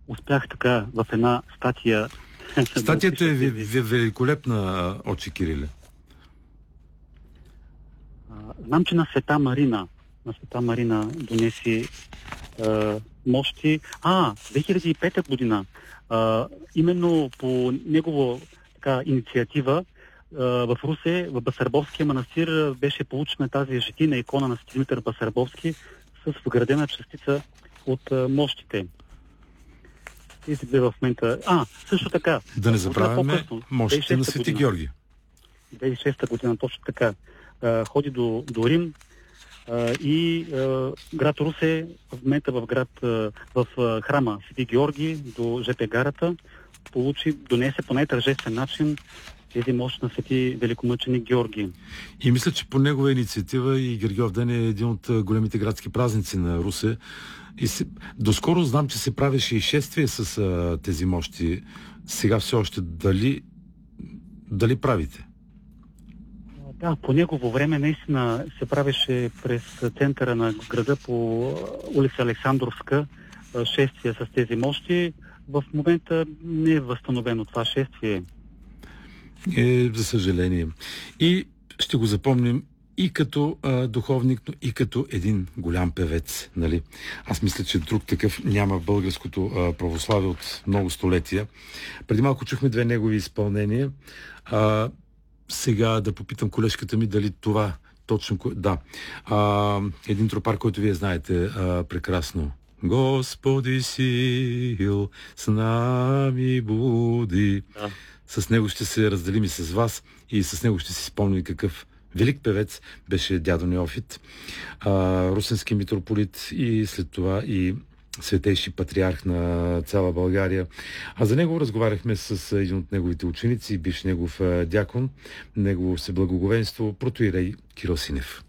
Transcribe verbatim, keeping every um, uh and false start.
успях така в една статия... Статията е великолепна, отче Кириле. Знам, че на Света Марина, на Света Марина донеси а, мощи. А, две хиляди и пета година, а, именно по негова така инициатива, а, в Русе, в Басарбовския манастир беше получена тази житина икона на Свети Димитър Басарбовски с вградена частица от а, мощите. Тези две в момента... А, също така. Да не забравяме мощите на Свети Георги. две хиляди и шеста година, точно така. Uh, ходи до, до Рим uh, и uh, град Русе, в момента в град, uh, в uh, храма Свети Георги до жп гарата, получи, донесе по най-тържествен начин тези мощ на Свети Великомъченик Георги. И мисля, че по негова инициатива и Гергьов ден е един от големите градски празници на Русе. И се... Доскоро знам, че се правеше и шествие с uh, тези мощи. Сега все още дали, дали правите? Да, по негово време наистина се правеше през центъра на града по улица Александровска шествие с тези мощи. В момента не е възстановено това шествие. Е, за съжаление. И ще го запомним и като а, духовник, но и като един голям певец. Нали? Аз мисля, че друг такъв няма в българското а, православие от много столетия. Преди малко чухме две негови изпълнения. А, Сега да попитам колежката ми дали това точно... Да. А, един тропар, който вие знаете а, прекрасно. Господи сил, с нами буди. Да. С него ще се разделим и с вас и с него ще си спомним какъв велик певец беше дядо Неофит, а, русенски митрополит и след това и светейши патриарх на цяла България. А за него разговаряхме с един от неговите ученици, бивш негов дякон, негово всеблагоговенство, протоиерей Кирил Синев.